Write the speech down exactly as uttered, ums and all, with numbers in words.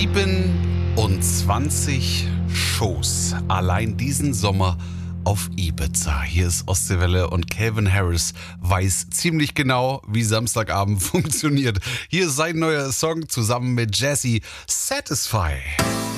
siebenundzwanzig Shows allein diesen Sommer auf Ibiza. Hier ist Ostseewelle und Calvin Harris weiß ziemlich genau, wie Samstagabend funktioniert. Hier ist sein neuer Song zusammen mit Jazzy, Satisfy.